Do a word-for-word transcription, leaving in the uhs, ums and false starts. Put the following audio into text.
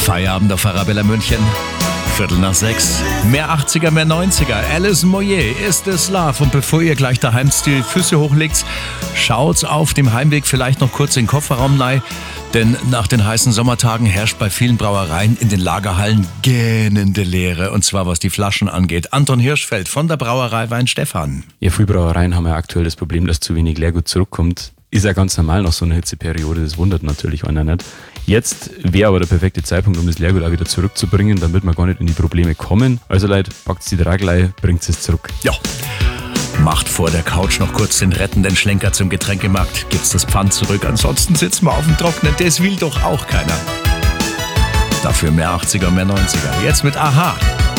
Feierabend auf Arabella München. Viertel nach sechs. Mehr achtziger, mehr neunziger. Alice Moyer, Is This Love? Und bevor ihr gleich daheim die Füße hochlegt, schaut's auf dem Heimweg vielleicht noch kurz in den Kofferraum rein. Denn nach den heißen Sommertagen herrscht bei vielen Brauereien in den Lagerhallen gähnende Leere. Und zwar was die Flaschen angeht. Anton Hirschfeld von der Brauerei Weinstefan. Ja, viele Brauereien haben ja aktuell das Problem, dass zu wenig Leergut zurückkommt. Ist ja ganz normal nach so einer Hitzeperiode, das wundert natürlich einer nicht. Jetzt wäre aber der perfekte Zeitpunkt, um das Leergut auch wieder zurückzubringen, damit wir gar nicht in die Probleme kommen. Also Leute, packt die Draglei, bringt es zurück. Ja. Macht vor der Couch noch kurz den rettenden Schlenker zum Getränkemarkt, gibt's das Pfand zurück, ansonsten sitzen wir auf dem Trocknen, das will doch auch keiner. Dafür mehr achtziger, mehr neunziger. Jetzt mit Aha.